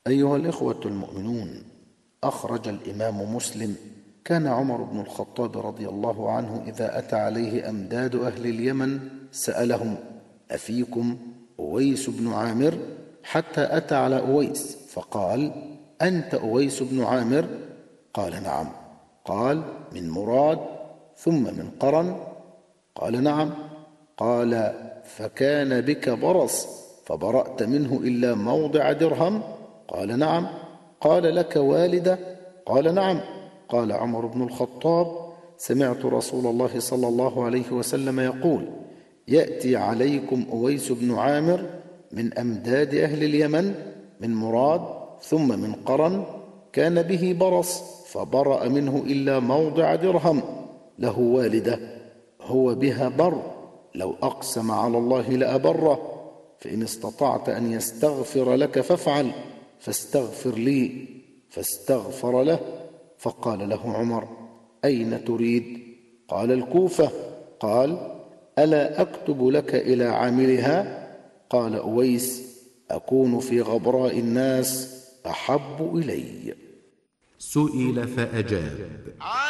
أيها الإخوة المؤمنون، أخرج الإمام مسلم: كان عمر بن الخطاب رضي الله عنه إذا أتى عليه أمداد أهل اليمن سألهم: أفيكم أويس بن عامر؟ حتى أتى على أويس فقال: أنت أويس بن عامر؟ قال: نعم. قال: من مراد ثم من قرن؟ قال: نعم. قال: فكان بك برص فبرأت منه إلا موضع درهم؟ قال: نعم. قال: لك والدة؟ قال: نعم. قال عمر بن الخطاب: سمعت رسول الله صلى الله عليه وسلم يقول: يأتي عليكم أويس بن عامر من أمداد أهل اليمن، من مراد ثم من قرن، كان به برص فبرأ منه إلا موضع درهم، له والدة هو بها بر، لو أقسم على الله لأبره، فإن استطعت أن يستغفر لك فافعل، فاستغفر لي. فاستغفر له. فقال له عمر: أين تريد؟ قال: الكوفة. قال: ألا أكتب لك إلى عاملها؟ قال أويس: أكون في غبراء الناس أحب إلي. سئل فأجاب: